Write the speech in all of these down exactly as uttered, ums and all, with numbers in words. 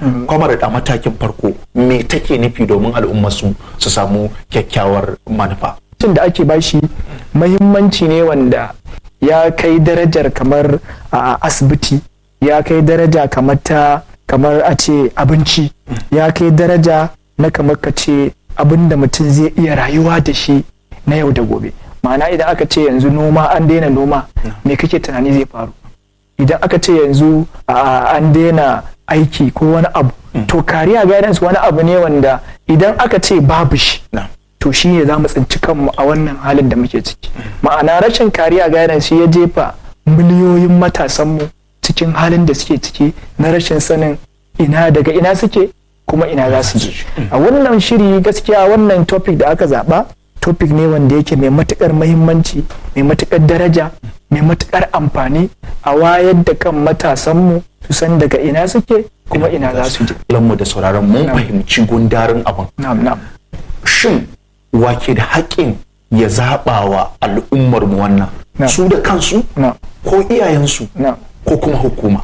kwamar a matakin farko me take nufi domin al'umma su su samu kyakkyawar manufa? Tun da ake bashi muhimmanci ne wanda ya kai darajar kamar a asibiti, ya kai daraja kamar ta kamar a ce abinci, ya kai daraja na kamar ka ce abin da mutum zai iya rayuwa da shi na yau da gobe. Ma'ana idan aka ce yanzu noma an daina noma, me kake tunani zai faru? Idan aka ce yanzu an daina aiki ko wani abu, to career guidance wani abu ne wanda idan aka ce babu shi, to shi ne za mu tsinci kanmu a wannan halin da muke ciki. Ma'ana rashin career guidance ya jefa miliyoyin matasanmu cikin halin da suke ciki na rashin sanin ina daga ina suke kuma ina za su je. A wannan shiri gaskiya wannan topic da aka zaba topic ne wanda yake mai matukar muhimmanci, mai matukar daraja, mai matukar amfani a wayar da kan matasanmu su san daga ina suke kuma ina za su je. Lanmu da sauraron mun fahimci gundarin abin. Shin wake da haƙƙin ya zaɓa wa al'ummar mu wannan? Su da kansu ko iyayensu ko kuma hukuma?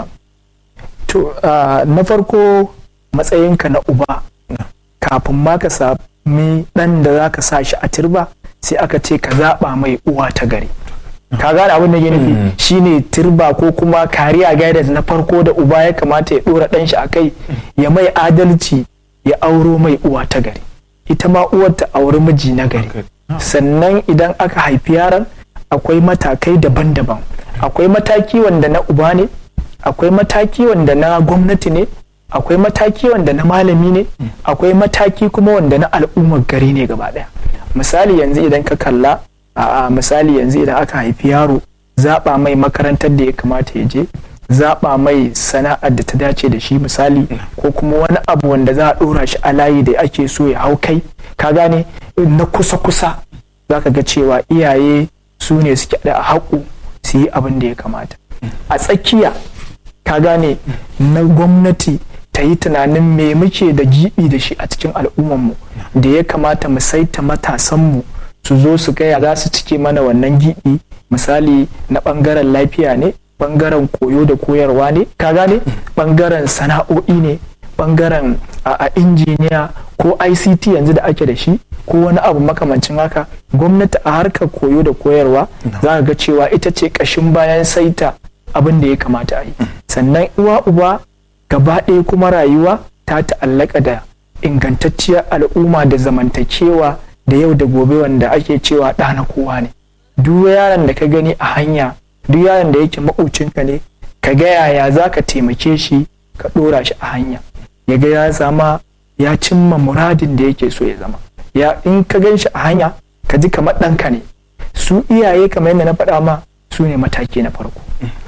To na farko matsayinka na uba kafin ma ka sami ɗan da za ka sa shi a turba sai aka ce ka zaɓa mai uwa ta gari. Ka gane abin da ke nufi shine turba ko kuma kariya guidance na farko da uba ya kamata ya ɗora ɗan shi a kai, ya mai adalci, ya auro mai uwa ta gari, ita ma uwar ta auri miji na gari. Sannan idan aka haifi yaron akwai matakai daban-daban, akwai mataki wanda na uba ne, akwai mataki wanda na gwamnati ne, akwai mataki wanda na malami ne, akwai mataki kuma wanda na al'ummar gari ne gaba ɗaya. Misali yanzu idan ka kalla a misali yanzu idan aka haifi yaro, zaɓa mai makarantar da ya kamata ya je, zaɓa mai sana'ar da ta dace da shi misali, ko kuma wani abu wanda za a ɗora shi a layi da ake so ya hau kai. Ka gane na kusa-kusa za ka ga cewa iyaye su ne suke da haƙu su yi abin da ya kamata. A tsakiya ka gane na gwamnati ta yi tunanin me muke da giɓi da shi a cikin al'ummarmu da ya kamata mu saita matasanmu su zo su gaya za su cike mana wannan giɓi. Misali na ɓangaren lafiya ne, ɓangaren koyo da koyarwa ne, ka gane ɓangaren sana'o'i ne, ɓangaren a injiniya ko I C T yanzu da ake da shi ko wani abu makamancin haka. Gwamnati a harkar koyo da koyarwa za ka ga cewa ita ce ƙashin bayan saita abin da ya kamata a yi. Sannan uwa uba gaba ɗaya kuma rayuwa ta ta'allaka da ingantacciyar al'umma da zamantakewa da yau da gobe wanda ake cewa ɗa na kowa ne. Duk yaron da ka gani a hanya, duk yaron da yake maƙocinka ne, ka ga yaya za ka taimake shi ka ɗora shi a hanya ya ga ya zama ya cimma muradin da yake so ya zama. Ya in ka gan shi a hanya ka ji kamar ɗanka ne. Su iyaye kamar yadda na faɗa ma su ne mataki na farko,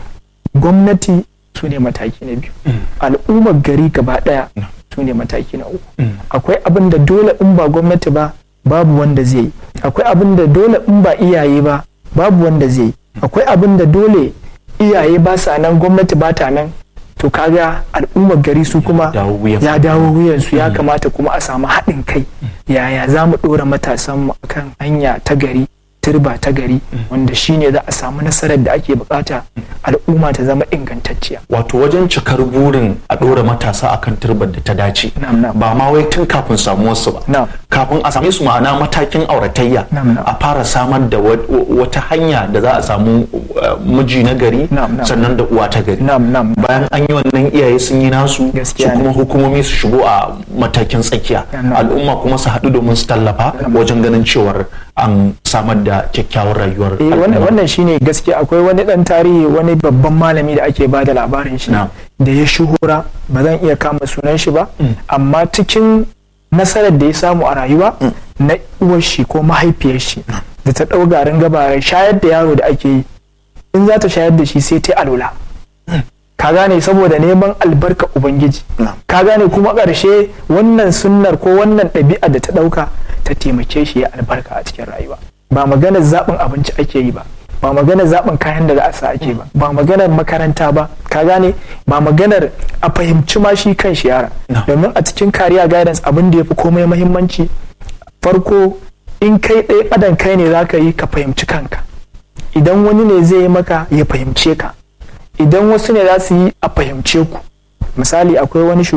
gwamnati su ne mataki na biyu, al'ummar gari gaba ɗaya su ne mataki na uku. Akwai abin da dole in ba gwamnati ba babu wanda zai yi, akwai abin da dole in ba iyaye ba babu wanda zai yi, akwai abin da dole iyaye ba sa nan gwamnati ba ta nan, to kaga al'ummar gari su kuma ya dawo wuyansu. Ya kamata kuma a samu haɗin kai, yaya za mu ɗora matasanmu akan hanya ta gari, turba ta gari, wanda shine za a samu nasarar da ake bukata al'umma ta zama ingantacciya. Wato wajen cikar burin a ɗora matasa akan turbar da ta dace, ba ma wai tun kafin samuwarsu ba, kafin a same su ma'ana matakin auratayya a fara samar da wata hanya da za a samu miji na gari sannan da uwa ta gari. Bayan an yi wannan iyaye sun yi nasu, su kuma hukumomi su shigo a matakin tsakiya, al'umma kuma su haɗu domin su tallafa wajen ganin cewar an samar da kyakkyawar rayuwar al'umma. Wannan shine gaskiya. Akwai wani dan tarihi, wani babban malami da ake bada labarin shi da ya shuhura, ba zan iya kama sunan shi ba, amma cikin nasarar da ya samu a rayuwa na uwar shi ko mahaifiyar shi da ta ɗau garin gabarai shayar da yaro da ake yi, in za ta shayar da shi sai ta alula. Ka gane, saboda neman albarka ubangiji. Ka gane kuma ƙarshe wannan sunnar ko wannan ɗabi'a da ta ɗauka ta taimake shi ya albarka a cikin rayuwa. Ba maganar zaɓin abinci ake yi ba, ba maganar zaɓin kayan da za a sa ake ba, ba maganar makaranta ba. Ka gane, ba maganar a fahimci ma shi kan shi yara. Domin a cikin kariya guidance abin da ya fi komai muhimmanci, farko in kai ɗaya ɗadan kai ne za ka yi ka fahimci kanka, idan wani ne zai yi maka ya fahimce ka, idan wasu ne za su yi a fahimce ku. Misali akwai wani